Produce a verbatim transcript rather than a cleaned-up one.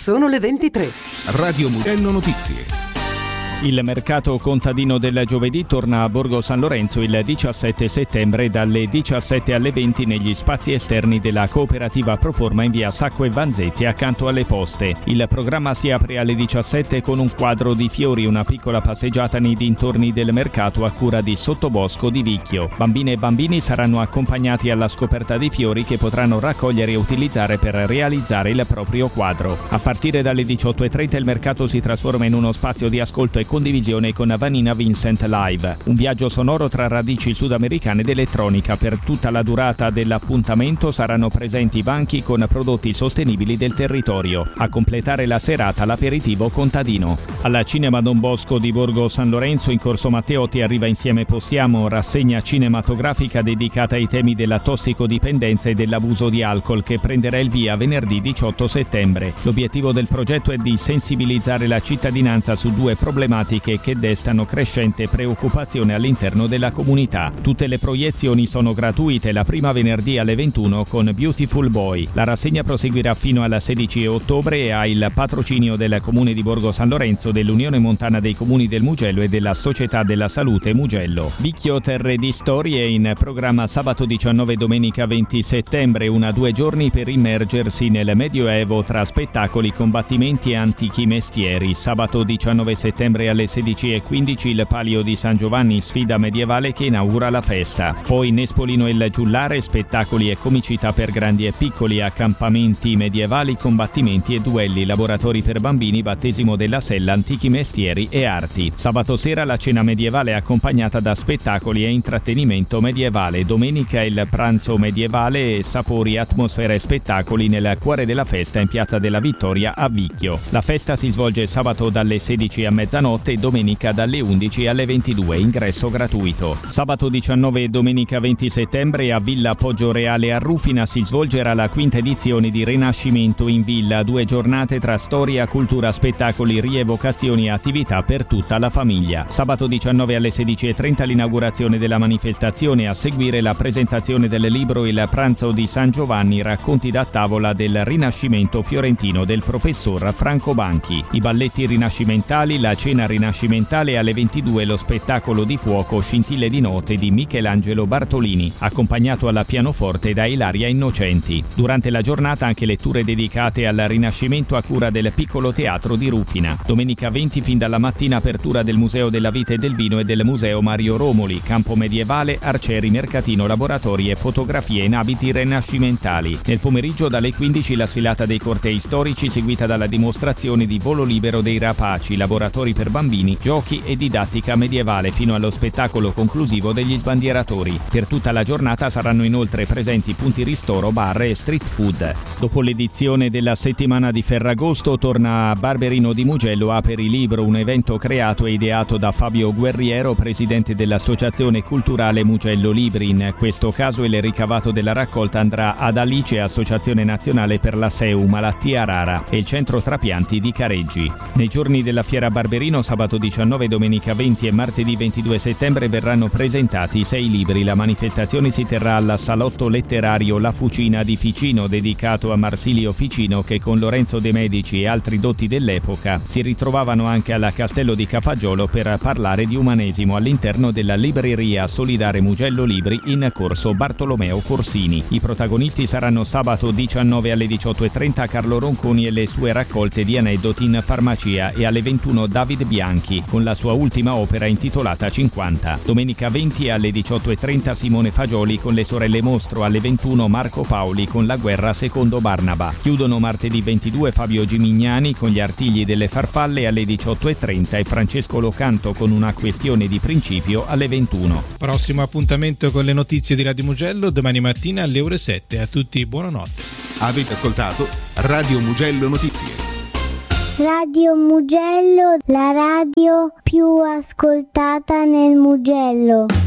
Sono le ventitré. Radio Mugello Notizie. Il mercato contadino del giovedì torna a Borgo San Lorenzo il diciassette settembre dalle diciassette alle venti negli spazi esterni della cooperativa Proforma in via Sacco e Vanzetti accanto alle poste. Il programma si apre alle diciassette con un quadro di fiori, una piccola passeggiata nei dintorni del mercato a cura di Sottobosco di Vicchio. Bambine e bambini saranno accompagnati alla scoperta di fiori che potranno raccogliere e utilizzare per realizzare il proprio quadro. A partire dalle diciotto e trenta il mercato si trasforma in uno spazio di ascolto e condivisione con Vanina Vincent Live, un viaggio sonoro tra radici sudamericane ed elettronica. Per tutta la durata dell'appuntamento saranno presenti banchi con prodotti sostenibili del territorio. A completare la serata l'aperitivo contadino. Alla Cinema Don Bosco di Borgo San Lorenzo in Corso Matteotti arriva Insieme Possiamo, rassegna cinematografica dedicata ai temi della tossicodipendenza e dell'abuso di alcol che prenderà il via venerdì diciotto settembre. L'obiettivo del progetto è di sensibilizzare la cittadinanza su due problematiche che destano crescente preoccupazione all'interno della comunità. Tutte le proiezioni sono gratuite, la prima venerdì alle ventuno con Beautiful Boy. La rassegna proseguirà fino al sedici ottobre e ha il patrocinio del Comune di Borgo San Lorenzo, dell'Unione Montana dei Comuni del Mugello e della Società della Salute Mugello. Vicchio Terre di Storie in programma sabato diciannove e domenica venti settembre, una due giorni per immergersi nel Medioevo tra spettacoli, combattimenti e antichi mestieri. Sabato diciannove settembre alle sedici e quindici il Palio di San Giovanni, sfida medievale che inaugura la festa. Poi Nespolino e il Giullare, spettacoli e comicità per grandi e piccoli, accampamenti medievali, combattimenti e duelli, laboratori per bambini, battesimo della sella, antichi mestieri e arti. Sabato sera la cena medievale accompagnata da spettacoli e intrattenimento medievale. Domenica il pranzo medievale e sapori, atmosfera e spettacoli nel cuore della festa in Piazza della Vittoria a Vicchio. La festa si svolge sabato dalle sedici a mezzanotte e domenica dalle undici alle ventidue, ingresso gratuito. Sabato diciannove e domenica venti settembre a Villa Poggioreale a Rufina si svolgerà la quinta edizione di Rinascimento in Villa, due giornate tra storia, cultura, spettacoli, rievocazioni e attività per tutta la famiglia. Sabato diciannove alle sedici e trenta l'inaugurazione della manifestazione, a seguire la presentazione del libro Il pranzo di San Giovanni, racconti da tavola del Rinascimento fiorentino del professor Franco Banchi. I balletti rinascimentali, la cena rinascimentale alle ventidue, lo spettacolo di fuoco Scintille di note di Michelangelo Bartolini, accompagnato alla pianoforte da Ilaria Innocenti. Durante la giornata anche letture dedicate al Rinascimento a cura del Piccolo Teatro di Rufina. Domenica venti fin dalla mattina apertura del Museo della Vita e del Vino e del Museo Mario Romoli, campo medievale, arcieri, mercatino, laboratori e fotografie in abiti rinascimentali. Nel pomeriggio dalle quindici la sfilata dei cortei storici seguita dalla dimostrazione di volo libero dei rapaci, laboratori per bambini, giochi e didattica medievale fino allo spettacolo conclusivo degli sbandieratori. Per tutta la giornata saranno inoltre presenti punti ristoro, bar e street food. Dopo l'edizione della settimana di Ferragosto torna a Barberino di Mugello Aperi Libro, un evento creato e ideato da Fabio Guerriero, presidente dell'Associazione Culturale Mugello Libri. In questo caso il ricavato della raccolta andrà ad Alice, Associazione Nazionale per la S E U, malattia rara, e il Centro Trapianti di Careggi. Nei giorni della Fiera Barberino, sabato diciannove, domenica venti e martedì ventidue settembre verranno presentati sei libri. La manifestazione si terrà al Salotto Letterario La Fucina di Ficino, dedicato a Marsilio Ficino, che con Lorenzo De Medici e altri dotti dell'epoca si ritrovavano anche al Castello di Cafagiolo per parlare di umanesimo all'interno della libreria solidare Mugello Libri in corso Bartolomeo Corsini. I protagonisti saranno sabato diciannove alle diciotto e trenta Carlo Ronconi e le sue raccolte di aneddoti in farmacia, e alle ventuno David Bianchi con la sua ultima opera intitolata cinquanta. Domenica venti alle diciotto e trenta Simone Fagioli con le sorelle Mostro, alle ventuno Marco Paoli con La guerra secondo Barnaba. Chiudono martedì ventidue Fabio Gimignani con Gli artigli delle farfalle alle diciotto e trenta e Francesco Locanto con Una questione di principio alle ventuno. Prossimo appuntamento con le notizie di Radio Mugello domani mattina alle ore sette. A tutti buonanotte. Avete ascoltato Radio Mugello Notizie. Radio Mugello, la radio più ascoltata nel Mugello.